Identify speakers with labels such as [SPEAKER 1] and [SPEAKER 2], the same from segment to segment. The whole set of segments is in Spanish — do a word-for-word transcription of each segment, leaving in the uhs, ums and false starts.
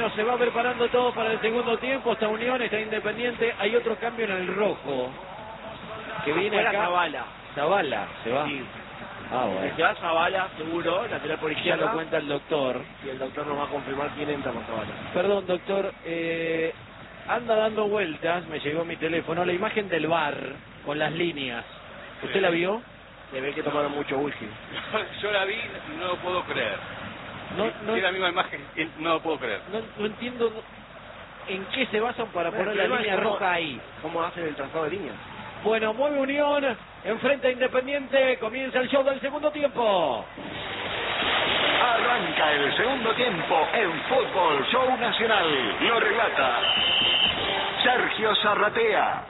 [SPEAKER 1] Bueno, se va preparando todo para el segundo tiempo. Está Unión, está Independiente. Hay otro cambio en el rojo. Que viene
[SPEAKER 2] Fuera
[SPEAKER 1] acá.
[SPEAKER 2] Zavala.
[SPEAKER 1] Zavala, se va.
[SPEAKER 2] Sí.
[SPEAKER 1] Ah, bueno.
[SPEAKER 2] Se va Zavala, seguro, lateral por
[SPEAKER 1] Ya
[SPEAKER 2] izquierda.
[SPEAKER 1] lo cuenta el doctor.
[SPEAKER 2] Y el doctor nos va a confirmar quién entra por Zavala.
[SPEAKER 1] Perdón, doctor. Eh, anda dando vueltas, me llegó mi teléfono, la imagen del bar con las líneas. ¿Usted
[SPEAKER 3] Sí.
[SPEAKER 1] la vio?
[SPEAKER 2] Se ve que tomaron mucho whisky.
[SPEAKER 3] Yo la vi y no lo puedo creer.
[SPEAKER 1] No, no,
[SPEAKER 3] Si es la misma imagen, no lo puedo creer.
[SPEAKER 1] no, no entiendo en qué se basan para
[SPEAKER 2] Bueno,
[SPEAKER 1] poner
[SPEAKER 2] el
[SPEAKER 1] la
[SPEAKER 2] problema
[SPEAKER 1] línea
[SPEAKER 2] es cómo-
[SPEAKER 1] roja ahí.
[SPEAKER 2] ¿Cómo hacen el trazado de líneas?
[SPEAKER 1] Bueno, mueve Unión, enfrenta a Independiente, comienza el show del segundo tiempo.
[SPEAKER 4] Arranca el segundo tiempo en Fútbol Show Nacional. Lo relata Sergio Zarratea.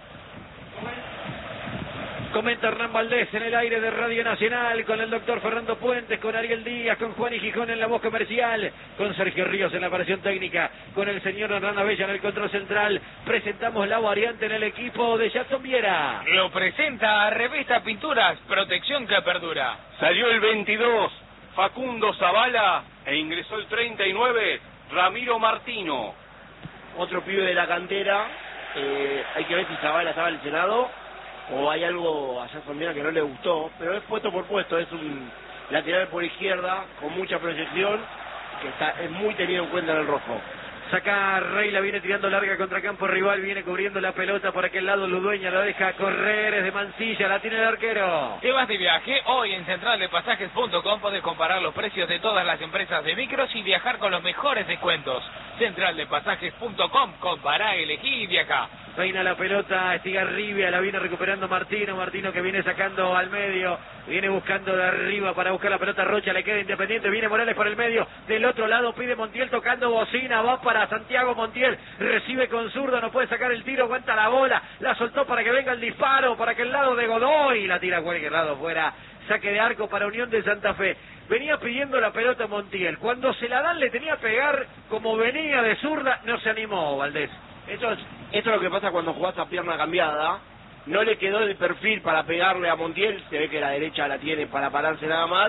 [SPEAKER 1] Comenta Hernán Valdés en el aire de Radio Nacional, con el doctor Fernando Puentes, con Ariel Díaz, con Juan y Gijón en la voz comercial, con Sergio Ríos en la operación técnica, con el señor Hernán Abella en el control central. Presentamos la variante en el equipo de Jackson Viera.
[SPEAKER 5] Lo presenta Revista Pinturas, protección que perdura.
[SPEAKER 3] Salió el veintidós, Facundo Zavala, e ingresó el treinta y nueve, Ramiro Martino.
[SPEAKER 2] Otro pibe de la cantera. Eh, hay que ver si Zavala estaba lesionado o hay algo a Jackson Viera que no le gustó. Pero es puesto por puesto. Es un lateral por izquierda con mucha proyección que está es muy tenido en cuenta en el rojo.
[SPEAKER 1] Saca Rey, la viene tirando larga contra campo rival, viene cubriendo la pelota por aquel lado, Ludueña la deja correr, es de Mansilla, la tiene el arquero.
[SPEAKER 5] ¿Te vas de viaje? Hoy en central de pasajes punto com podés comparar los precios de todas las empresas de micros y viajar con los mejores descuentos. central de pasajes punto com, compará, elegí y viaja.
[SPEAKER 1] Peina la pelota, Estigarribia, la viene recuperando Martino, Martino que viene sacando al medio, viene buscando de arriba para buscar la pelota, Rocha le queda Independiente, viene Morales por el medio, del otro lado pide Montiel tocando bocina, va para Santiago Montiel, recibe con zurdo, no puede sacar el tiro, aguanta la bola, la soltó para que venga el disparo, para que el lado de Godoy, la tira a cualquier lado fuera, saque de arco para Unión de Santa Fe. Venía pidiendo la pelota Montiel, cuando se la dan le tenía que pegar como venía de zurda, no se animó Valdés.
[SPEAKER 2] Esto es, esto es lo que pasa cuando jugás a pierna cambiada. No le quedó el perfil para pegarle a Montiel. Se ve que la derecha la tiene para pararse nada más.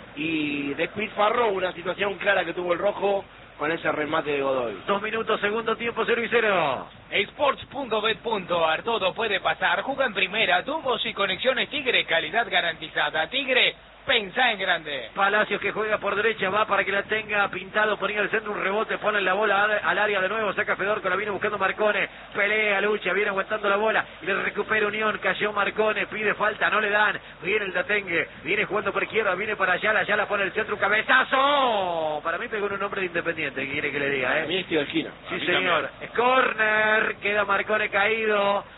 [SPEAKER 2] Y despilfarró una situación clara que tuvo el rojo con ese remate de Godoy.
[SPEAKER 1] Dos minutos, segundo tiempo, servicero.
[SPEAKER 5] Sports punto bet punto ar, todo puede pasar. Juega en primera, tubos y conexiones Tigre, calidad garantizada. Tigre, pensá en grande.
[SPEAKER 1] Palacios que juega por derecha, va para que la tenga pintado, ponía el centro, un rebote, pone la bola al, al área de nuevo, saca Fedorco, la viene buscando Marcone, pelea, lucha, viene aguantando la bola, y le recupera Unión, cayó Marcone, pide falta, no le dan, viene el Tatengue, viene jugando por izquierda, viene para allá, allá la pone el centro, un cabezazo, para mí pegó en un hombre de Independiente, ¿qué quiere que le diga?
[SPEAKER 2] A
[SPEAKER 1] eh?
[SPEAKER 2] mí es tiro de esquina.
[SPEAKER 1] Sí
[SPEAKER 3] A mí
[SPEAKER 1] señor, corner, queda Marcone caído.